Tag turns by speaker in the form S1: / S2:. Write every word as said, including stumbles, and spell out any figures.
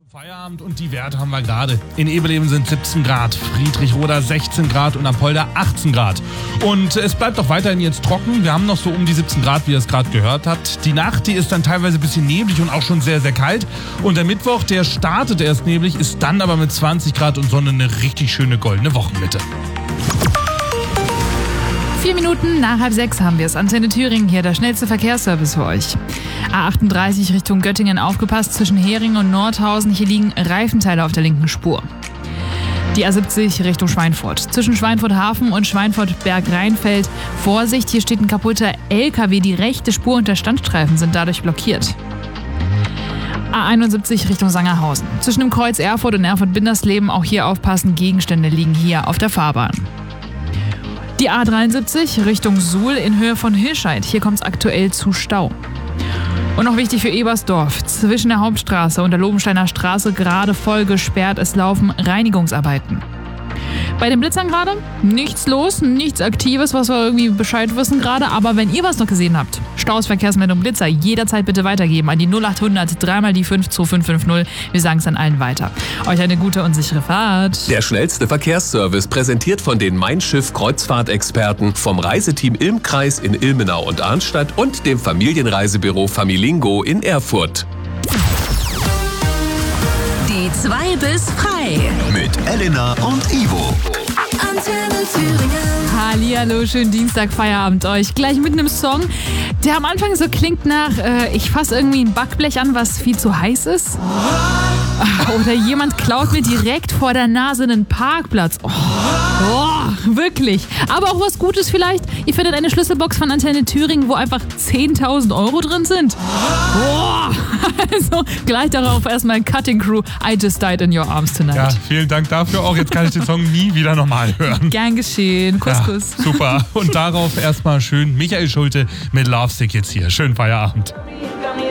S1: Feierabend und die Werte haben wir gerade. In Eberleben sind siebzehn Grad, Friedrichroda sechzehn Grad und am Polder achtzehn Grad. Und es bleibt auch weiterhin jetzt trocken. Wir haben noch so um die siebzehn Grad, wie ihr es gerade gehört habt. Die Nacht, die ist dann teilweise ein bisschen neblig und auch schon sehr, sehr kalt. Und der Mittwoch, der startet erst neblig, ist dann aber mit zwanzig Grad und Sonne eine richtig schöne goldene Wochenmitte.
S2: Vier Minuten nach halb sechs haben wir es. Antenne Thüringen, hier der schnellste Verkehrsservice für euch. A achtunddreißig Richtung Göttingen, aufgepasst, zwischen Heringen und Nordhausen. Hier liegen Reifenteile auf der linken Spur. Die A siebzig Richtung Schweinfurt. Zwischen Schweinfurt-Hafen und Schweinfurt-Berg-Rheinfeld. Vorsicht, hier steht ein kaputter L K W. Die rechte Spur und der Standstreifen sind dadurch blockiert. A einundsiebzig Richtung Sangerhausen. Zwischen dem Kreuz Erfurt und Erfurt-Bindersleben, auch hier aufpassen, Gegenstände liegen hier auf der Fahrbahn. Die A dreiundsiebzig Richtung Suhl in Höhe von Hilscheid. Hier kommt es aktuell zu Stau. Und noch wichtig für Ebersdorf. Zwischen der Hauptstraße und der Lobensteiner Straße gerade voll gesperrt. Es laufen Reinigungsarbeiten. Bei den Blitzern gerade nichts los, nichts Aktives, was wir irgendwie Bescheid wissen gerade. Aber wenn ihr was noch gesehen habt, Staus, Verkehrsmeldung, Blitzer, jederzeit bitte weitergeben an die null achthundert dreimal die fünf zwei fünf fünf null. Wir sagen es an allen weiter. Euch eine gute und sichere Fahrt.
S3: Der schnellste Verkehrsservice, präsentiert von den Mein Schiff Kreuzfahrtexperten vom Reiseteam Ilmkreis in Ilmenau und Arnstadt und dem Familienreisebüro Familingo in Erfurt.
S4: Die zwei bis frei.
S5: Mit Elena und Ivo.
S4: Antenne Thüringen.
S2: Hallihallo, schönen Dienstag, Feierabend euch. Gleich mit einem Song, der am Anfang so klingt nach, äh, ich fasse irgendwie ein Backblech an, was viel zu heiß ist. Oder jemand klaut mir direkt vor der Nase einen Parkplatz. Oh, oh, wirklich. Aber auch was Gutes vielleicht. Ihr findet eine Schlüsselbox von Antenne Thüringen, wo einfach zehntausend Euro drin sind. Oh, also gleich darauf erstmal Cutting Crew. I just died in your arms tonight.
S1: Ja, vielen Dank dafür auch. Jetzt kann ich den Song nie wieder nochmal hören.
S2: Gern geschehen. Kuss,
S1: Ja,
S2: Kuss.
S1: super. Und darauf erstmal schön Michael Schulte mit Lovesick jetzt hier. Schönen Feierabend.